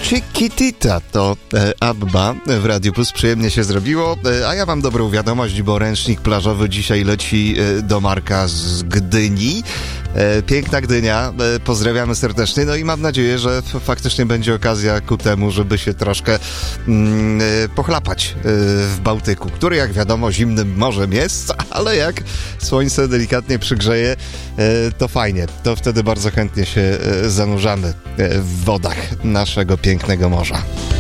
Chiquitita to Abba w Radiu Plus. Przyjemnie się zrobiło, a ja mam dobrą wiadomość, bo ręcznik plażowy dzisiaj leci do Marka z Gdyni. Piękna Gdynia, pozdrawiamy serdecznie, no i mam nadzieję, że faktycznie będzie okazja ku temu, żeby się troszkę pochlapać w Bałtyku, który jak wiadomo zimnym morzem jest, ale jak słońce delikatnie przygrzeje, to fajnie, to wtedy bardzo chętnie się zanurzamy w wodach naszego pięknego morza.